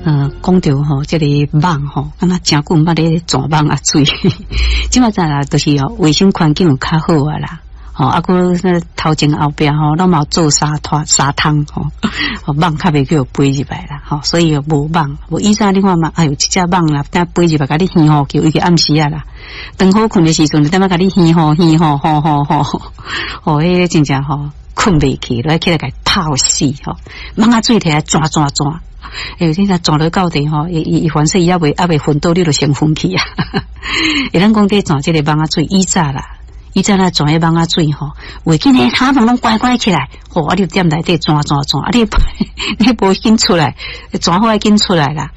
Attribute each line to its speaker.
Speaker 1: 讲到吼，这个网吼，敢若真久毋捌咧转网啊水，即马在啦，就是哦，卫生环境有较好啊啦。吼，啊，个头前后壁吼，拢嘛做沙滩吼，网较袂叫飞入来啦，吼，所以无网，无以前你看嘛，哎呦，一只网啦，等飞入来，甲你掀吼叫，伊个暗时啊啦，等好困的时阵，等下甲你掀吼，吼，吼，迄个真正吼困袂去，来起来甲泡死吼，网啊水摕来转。哎，真正转落到底吼，伊反正伊也未分到，你就先分去啊。会咱讲在转这个网啊水，以前啦。伊在那转迄网啊水吼，袂紧诶，他们拢乖起来，啊，你踮内底转，啊，你无紧出来，转好爱紧出来啦。